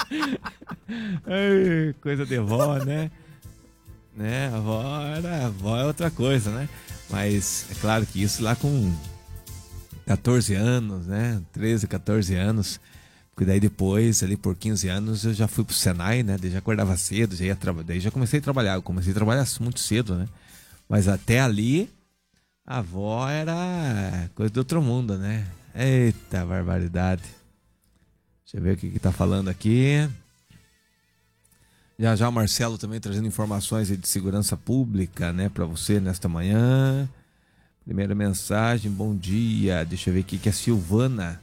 Ai, coisa de vó, né? A avó é outra coisa, né? Mas é claro que isso lá com 14 anos, né? 13, 14 anos. Porque daí depois, ali por 15 anos, eu já fui pro Senai, né? Daí já acordava cedo, já ia daí já comecei a trabalhar. Eu comecei a trabalhar muito cedo, né? Mas até ali, a avó era coisa do outro mundo, né? Eita, barbaridade. Deixa eu ver o que tá falando aqui. Já já o Marcelo também trazendo informações aí de segurança pública, né, para você nesta manhã. Primeira mensagem, bom dia. Deixa eu ver aqui que é Silvana.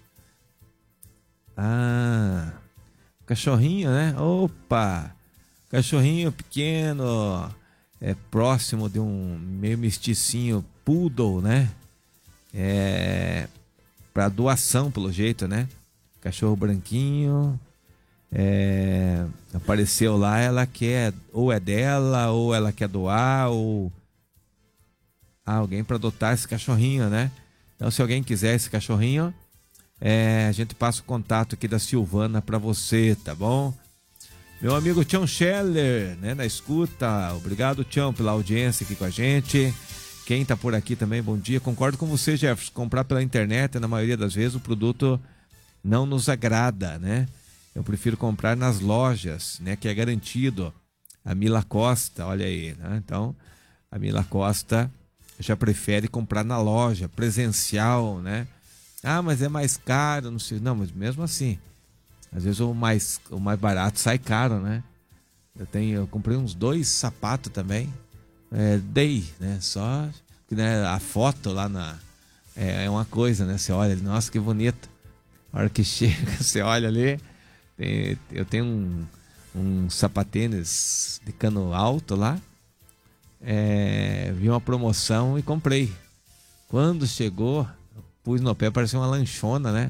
Ah, cachorrinho, né? Opa! Cachorrinho pequeno, próximo de um meio mesticinho poodle, né? Para doação, pelo jeito, né? Cachorro branquinho. Apareceu lá, ela quer, ou é dela, ou ela quer doar, ou alguém para adotar esse cachorrinho, né? Então, se alguém quiser esse cachorrinho, a gente passa o contato aqui da Silvana para você, tá bom? Meu amigo Tião Scheller, né, na escuta. Obrigado, Tião, pela audiência aqui com a gente. Quem tá por aqui também, bom dia. Concordo com você, Jefferson. Comprar pela internet, na maioria das vezes, o produto não nos agrada, né? Eu prefiro comprar nas lojas, né, que é garantido. A Mila Costa, olha aí, né? Então, a Mila Costa já prefere comprar na loja, presencial, né? Ah, mas é mais caro, não sei. Não, mas mesmo assim, às vezes o mais barato sai caro, né? Eu comprei uns 2 sapatos também. Dei, né? Só que, né, a foto lá é uma coisa, né? Você olha, nossa, que bonito. A hora que chega, você olha ali. Eu tenho um sapatênis de cano alto lá. Vi uma promoção e comprei. Quando chegou, pus no pé, parecia uma lanchona, né?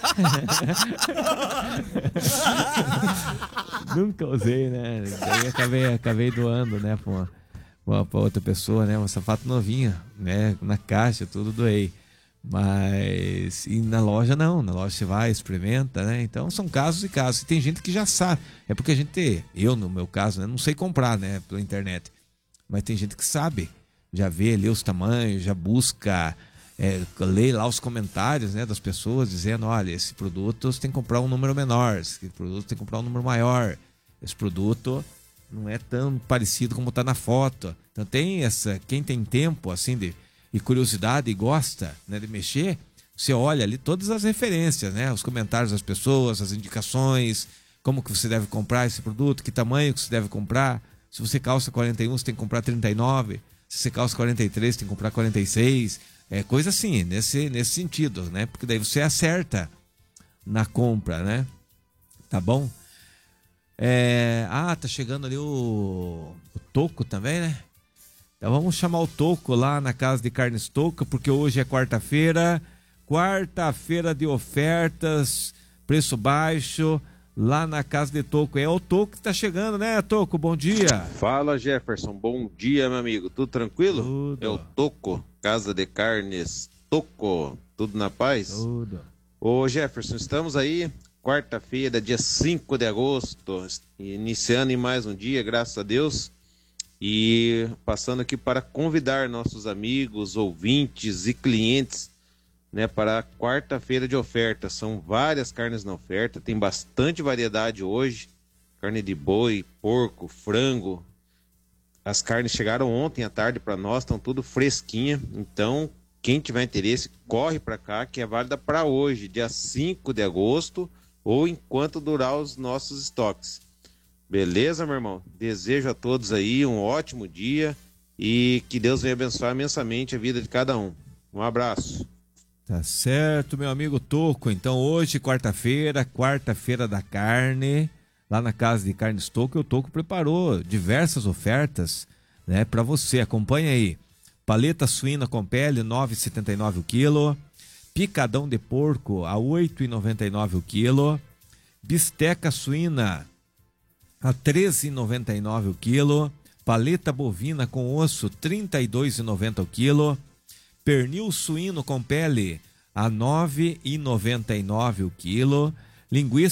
Nunca usei, né? Daí acabei doando, né, pra outra pessoa, né? Um sapato novinho, né? Na caixa, tudo doei. Mas e na loja não, na loja você vai, experimenta, né? Então são casos e casos. E tem gente que já sabe. É porque eu no meu caso, né, não sei comprar, né, pela internet. Mas tem gente que sabe, já vê ali os tamanhos, já busca, lê lá os comentários, né, das pessoas dizendo, olha, esse produto você tem que comprar um número menor, esse produto tem que comprar um número maior, esse produto não é tão parecido como está na foto. Então tem quem tem tempo assim e curiosidade e gosta, né, de mexer, você olha ali todas as referências, né, os comentários das pessoas, as indicações, como que você deve comprar esse produto, que tamanho que você deve comprar. Se você calça 41, você tem que comprar 39. Se você calça 43, você tem que comprar 46. Coisa assim, nesse sentido, né? Porque daí você acerta na compra, né? Tá bom? Tá chegando ali o Toco também, né? Então vamos chamar o Toco lá na Casa de Carnes Toco, porque hoje é quarta-feira de ofertas, preço baixo, lá na Casa de Toco. É o Toco que tá chegando, né, Toco? Bom dia. Fala, Jefferson. Bom dia, meu amigo. Tudo tranquilo? Tudo. É o Toco, Casa de Carnes Toco. Tudo na paz? Tudo. Ô, Jefferson, estamos aí, quarta-feira, dia 5 de agosto, iniciando em mais um dia, graças a Deus. E passando aqui para convidar nossos amigos, ouvintes e clientes, né, para a quarta-feira de oferta. São várias carnes na oferta, tem bastante variedade hoje. Carne de boi, porco, frango. As carnes chegaram ontem à tarde para nós, estão tudo fresquinha. Então, quem tiver interesse, corre para cá, que é válida para hoje, dia 5 de agosto, ou enquanto durar os nossos estoques. Beleza, meu irmão? Desejo a todos aí um ótimo dia e que Deus venha abençoar imensamente a vida de cada um. Um abraço. Tá certo, meu amigo Toco. Então hoje, quarta-feira da carne, lá na Casa de Carnes Toco, o Toco preparou diversas ofertas, né, para você. Acompanha aí. Paleta suína com pele, 9,79 o quilo. Picadão de porco a 8,99 o quilo. Bisteca suína a 13,99 o quilo. Paleta bovina com osso, 32,90 o quilo. Pernil suíno com pele a 9,99 o quilo. Linguiça